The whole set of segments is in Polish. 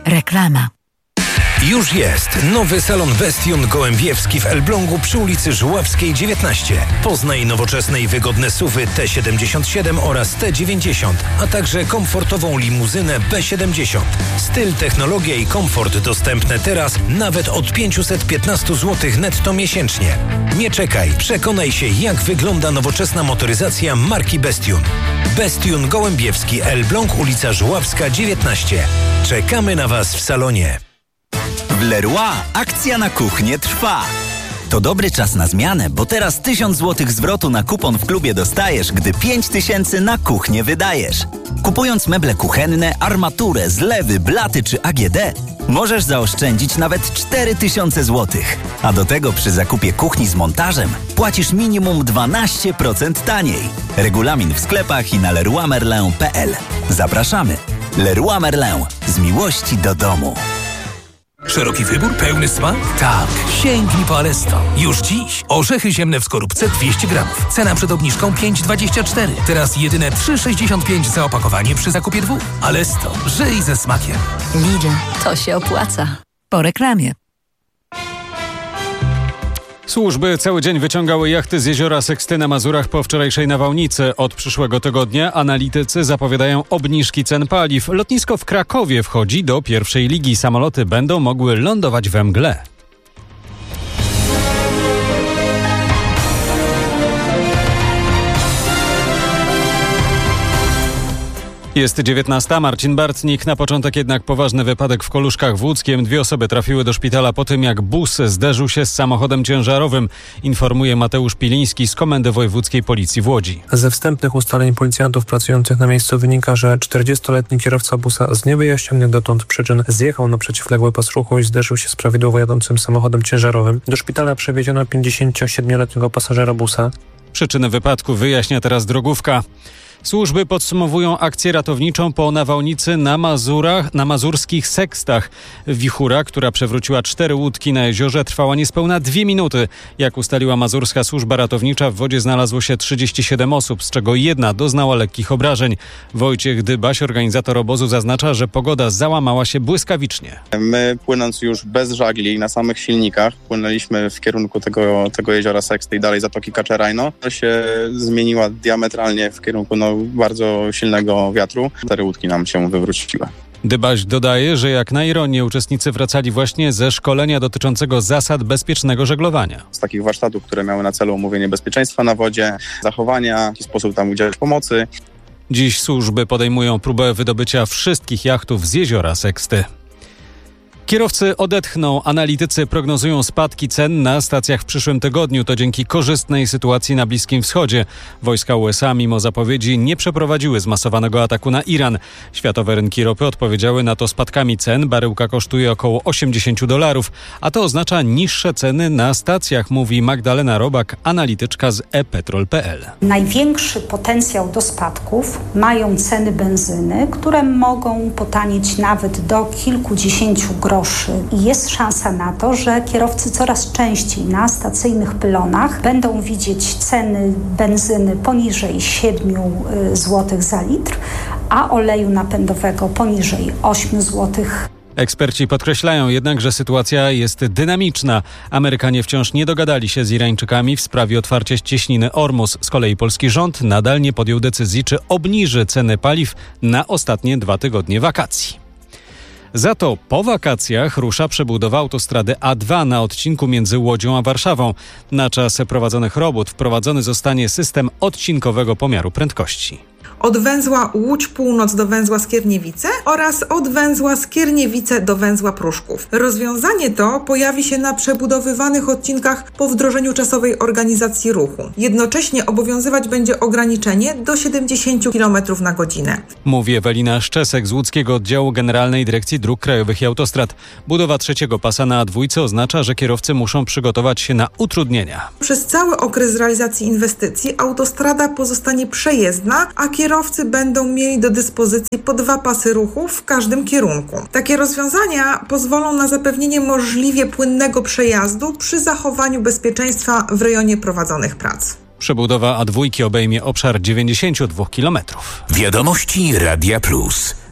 Reklama. Już jest nowy salon Bestion Gołębiewski w Elblągu przy ulicy Żuławskiej 19. Poznaj nowoczesne i wygodne SUV-y T77 oraz T90, a także komfortową limuzynę B70. Styl, technologia i komfort dostępne teraz nawet od 515 zł netto miesięcznie. Nie czekaj, przekonaj się, jak wygląda nowoczesna motoryzacja marki Bestion. Bestion Gołębiewski, Elbląg, ulica Żuławska 19. Czekamy na Was w salonie. W Leroy akcja na kuchnię trwa. To dobry czas na zmianę, bo teraz 1000 zł zwrotu na kupon w klubie dostajesz, gdy 5000 na kuchnię wydajesz. Kupując meble kuchenne, armaturę, zlewy, blaty czy AGD, możesz zaoszczędzić nawet 4000 zł. A do tego przy zakupie kuchni z montażem płacisz minimum 12% taniej. Regulamin w sklepach i na leroymerlin.pl. Zapraszamy. Leroy Merlin. Z miłości do domu. Szeroki wybór, pełny smak? Tak, sięgnij po Alesto. Już dziś orzechy ziemne w skorupce 200 gramów. Cena przed obniżką 5,24. Teraz jedyne 3,65 za opakowanie przy zakupie 2. Alesto, żyj ze smakiem. Lidl, to się opłaca. Po reklamie. Służby cały dzień wyciągały jachty z jeziora Seksty na Mazurach po wczorajszej nawałnicy. Od przyszłego tygodnia analitycy zapowiadają obniżki cen paliw. Lotnisko w Krakowie wchodzi do pierwszej ligi. Samoloty będą mogły lądować we mgle. Jest 19. Marcin Bartnik. Na początek jednak poważny wypadek w Koluszkach w Łódzkiem. 2 osoby trafiły do szpitala po tym, jak bus zderzył się z samochodem ciężarowym. Informuje Mateusz Piliński z Komendy Wojewódzkiej Policji w Łodzi. Ze wstępnych ustaleń policjantów pracujących na miejscu wynika, że 40-letni kierowca busa z niewyjaśnionych dotąd przyczyn zjechał na przeciwległy pas ruchu i zderzył się z prawidłowo jadącym samochodem ciężarowym. Do szpitala przewieziono 57-letniego pasażera busa. Przyczyny wypadku wyjaśnia teraz drogówka. Służby podsumowują akcję ratowniczą po nawałnicy na mazurskich Sekstach. Wichura, która przewróciła 4 łódki na jeziorze, trwała niespełna 2 minuty. Jak ustaliła mazurska służba ratownicza, w wodzie znalazło się 37 osób, z czego 1 doznała lekkich obrażeń. Wojciech Dybaś, organizator obozu, zaznacza, że pogoda załamała się błyskawicznie. My, płynąc już bez żagli na samych silnikach, płynęliśmy w kierunku tego jeziora Seksty i dalej Zatoki Kaczerajno. To się zmieniła diametralnie w kierunku bardzo silnego wiatru. 4 łódki nam się wywróciły. Dybaś dodaje, że jak na ironię uczestnicy wracali właśnie ze szkolenia dotyczącego zasad bezpiecznego żeglowania. Z takich warsztatów, które miały na celu omówienie bezpieczeństwa na wodzie, zachowania, w jaki sposób tam udzielać pomocy. Dziś służby podejmują próbę wydobycia wszystkich jachtów z jeziora Seksty. Kierowcy odetchną. Analitycy prognozują spadki cen na stacjach w przyszłym tygodniu. To dzięki korzystnej sytuacji na Bliskim Wschodzie. Wojska USA mimo zapowiedzi nie przeprowadziły zmasowanego ataku na Iran. Światowe rynki ropy odpowiedziały na to spadkami cen. Baryłka kosztuje około $80, a to oznacza niższe ceny na stacjach, mówi Magdalena Robak, analityczka z ePetrol.pl. Największy potencjał do spadków mają ceny benzyny, które mogą potanieć nawet do kilkudziesięciu groszy. I jest szansa na to, że kierowcy coraz częściej na stacyjnych pylonach będą widzieć ceny benzyny poniżej 7 zł za litr, a oleju napędowego poniżej 8 zł. Eksperci podkreślają jednak, że sytuacja jest dynamiczna. Amerykanie wciąż nie dogadali się z Irańczykami w sprawie otwarcia cieśniny Ormus. Z kolei polski rząd nadal nie podjął decyzji, czy obniży ceny paliw na ostatnie 2 tygodnie wakacji. Za to po wakacjach rusza przebudowa autostrady A2 na odcinku między Łodzią a Warszawą. Na czas prowadzonych robót wprowadzony zostanie system odcinkowego pomiaru prędkości. Od węzła Łódź Północ do węzła Skierniewice oraz od węzła Skierniewice do węzła Pruszków. Rozwiązanie to pojawi się na przebudowywanych odcinkach po wdrożeniu czasowej organizacji ruchu. Jednocześnie obowiązywać będzie ograniczenie do 70 km na godzinę. Mówi Ewelina Szczesek z łódzkiego oddziału Generalnej Dyrekcji Dróg Krajowych i Autostrad. Budowa 3. pasa na A2 oznacza, że kierowcy muszą przygotować się na utrudnienia. Przez cały okres realizacji inwestycji autostrada pozostanie przejezdna, a kierowcy będą mieli do dyspozycji po 2 pasy ruchu w każdym kierunku. Takie rozwiązania pozwolą na zapewnienie możliwie płynnego przejazdu przy zachowaniu bezpieczeństwa w rejonie prowadzonych prac. Przebudowa A2 obejmie obszar 92 km. Wiadomości Radia Plus.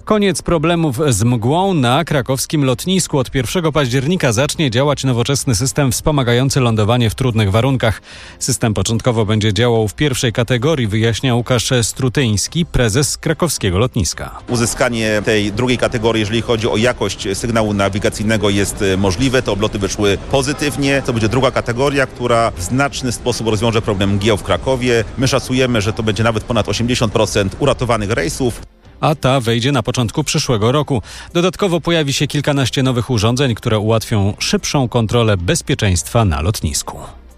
Koniec problemów z mgłą na krakowskim lotnisku. Od 1 października zacznie działać nowoczesny system wspomagający lądowanie w trudnych warunkach. System początkowo będzie działał w pierwszej kategorii, wyjaśnia Łukasz Strutyński, prezes krakowskiego lotniska. Uzyskanie tej drugiej kategorii, jeżeli chodzi o jakość sygnału nawigacyjnego, jest możliwe. Te obloty wyszły pozytywnie. To będzie druga kategoria, która w znaczny sposób rozwiąże problem mgieł w Krakowie. My szacujemy, że to będzie nawet ponad 80% uratowanych rejsów. A ta wejdzie na początku przyszłego roku. Dodatkowo pojawi się kilkanaście nowych urządzeń, które ułatwią szybszą kontrolę bezpieczeństwa na lotnisku.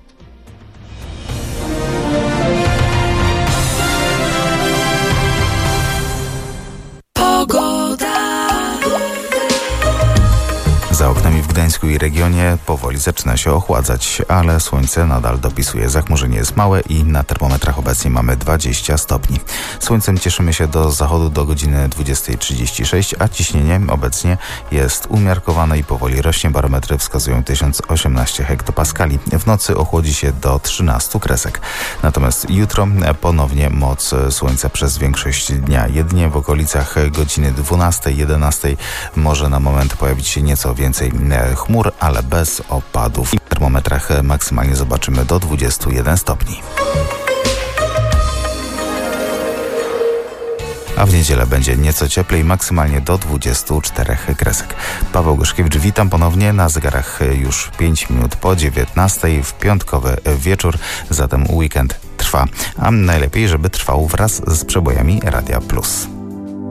Za oknami w Gdańsku i regionie powoli zaczyna się ochładzać, ale słońce nadal dopisuje. Zachmurzenie jest małe i na termometrach obecnie mamy 20 stopni. Słońcem cieszymy się do zachodu do godziny 20:36, a ciśnienie obecnie jest umiarkowane i powoli rośnie. Barometry wskazują 1018 hektopaskali. W nocy ochłodzi się do 13 kresek. Natomiast jutro ponownie moc słońca przez większość dnia. Jedynie w okolicach godziny 12-11 może na moment pojawić się nieco więcej chmur, ale bez opadów. I w termometrach maksymalnie zobaczymy do 21 stopni. A w niedzielę będzie nieco cieplej, maksymalnie do 24 kresek. Paweł Gorzkiewicz, witam ponownie. Na zegarach już 5 minut po 19 w piątkowy wieczór, zatem weekend trwa. A najlepiej, żeby trwał wraz z przebojami Radia Plus.